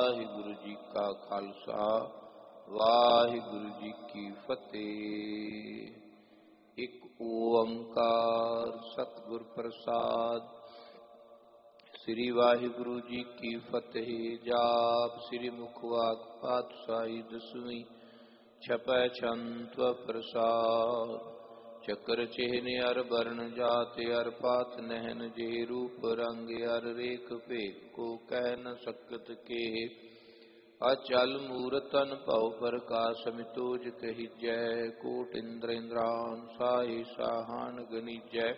वाहिगुरु जी का खालसा वाहिगुरु जी की फतेह। एक ओंकार सतगुर प्रसाद। श्री वाहिगुरु जी की फतेह। जाप श्री मुखवाक पातशाही दसवीं छपै छंत प्रसाद। चक्र चिन्ह अर वर्ण जात अर पात नहन जे रूप रंग अर रेख भेद को कह न सकत के। अचल मूरत अनभव प्रकाश मितोज कही जय। कोट इंद्र इंद्रान साहि साहान गनीजय।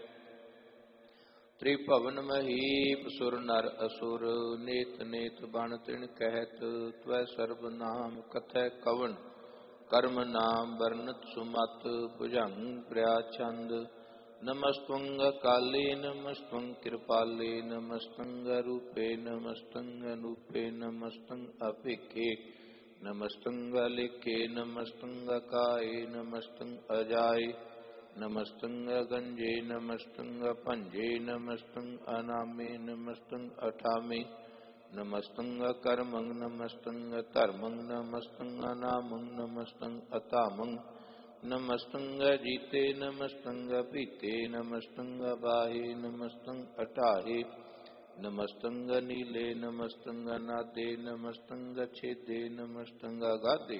त्रिभवन महीप सुर नर असुर नेत नेत बन तिन कहत। त्वै सर्व नाम कथय कवन कर्म नाम वर्णत सुमत। भुजंग प्रिया छंद नमस्तुंग काले नमस्तुंग कृपाले नमस्तंग रूपे नमस्तंग अनूपे नमस्तंग अभिके नमस्तंग लिखे नमस्तंग काये नमस्तंग अजाय नमस्तंग गंजे नमस्तंग पंजे नमस्तंग अनामे नमस्तंग अठामे नमस्तंग कर्मंग नमस्तंग धर्मंग नमस्तंग अनामंग नमस्तंग अतामंग नमस्तंग जीते नमस्तंग पीते नमस्तंग बाहे नमस्तंग अटाहे नमस्तंग नीले नमस्तंग नादे नमस्तंग छेदे नमस्तंग गादे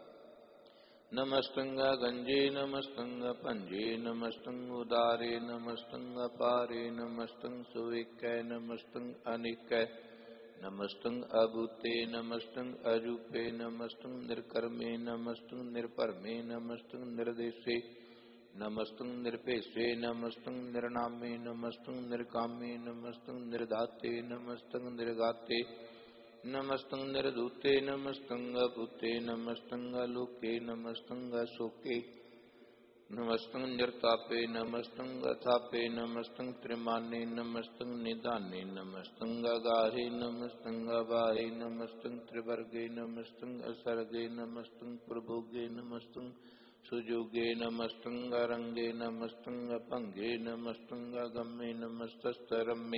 नमस्तंग गंजे नमस्तंग पंजे नमस्तंग उदारे नमस्तंग पारे नमस्तंग सुविकै नमस्तंग अनिकै नमस्तंग अभूते नमस्तंग अरूपे नमस्तंग निर्कर्मे नमस्तंग निर्भरमे नमस्तंग निर्देशे नमस्तंग निरपेशे नमस्तंग निर्नामे नमस्तंग निर्कामे नमस्तंग निर्धाते नमस्तंग निर्गाते नमस्तंग निर्धूते नमस्तंग भूते नमस्तंग लोके नमस्तंग शोके नमस्तंग निर्तापे नमस्तंग अथापे नमस्तंग त्रिमाने नमस्तंग निदाने नमस्तंग गाहे नमस्तंग बाहे नमस्तंग त्रिवर्गे नमस्तंग असर्गे नमस्तंग प्रभोगे नमस्तंग सुजोगे नमस्तंग रंगे नमस्तंग भंगे नमस्तंग गम्मे नमस्तस्तरम्मे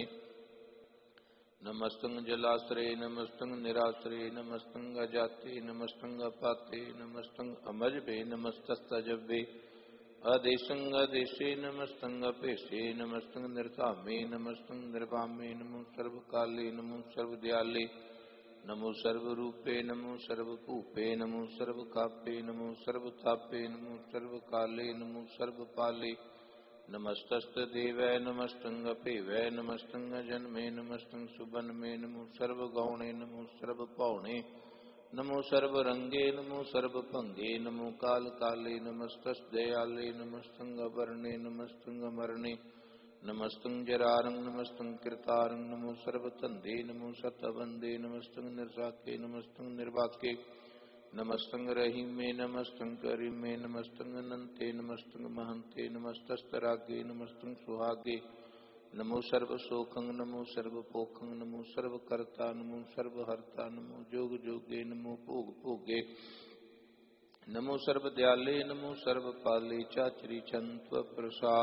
नमस्तंग जलाश्रय नमस्तंग निराश्रय नमस्तंग अजाते नमस्तंग अपाते नमस्तंग अमजबे नमस्तस्तजबे अदेशंग अदेशे नमस्तंग अपेशे नमस्तंग निर्धामे नमस्तंग निर्वामे नमो सर्वकाले नमो सर्वदयाले नमो सर्वरूपे नमो सर्वभूपे नमो सर्वकापे नमो सर्वतापे नमो सर्वकाले नमो सर्वपाले नमस्तस्त देवै नमस्तंग अपेवै नमस्तंग जन्मे नमस्तंग सुबन्मे नमो सर्वगौणे नमो सर्वपौणे नमो सर्वरंगे नमो सर्वभंगे नमो काल काले नमस्तस् दयाले नमस्तंग वर्णे नमस्तंग मरणे नमस्तंग जरारंग नमस्तंग कृतारंग नमो सर्वतंदे नमो सतवंदे नमस्तंग निर्साके नमस्तंग निर्वाके नमस्तंग रहीमे नमस्तंग करीमे नमस्तंग अनंते नमस्तंग महंते नमस्तस्तरागे नमस्तंग सुहागे नमो सर्वशोकं नमो सर्वपोखं नमो सर्वकर्ता नमो सर्वहर्ता नमो जोग जोगे नमो भोग भोगे नमो सर्वदयाले नमो सर्वपाले चाचरी छंत्व प्रसाद।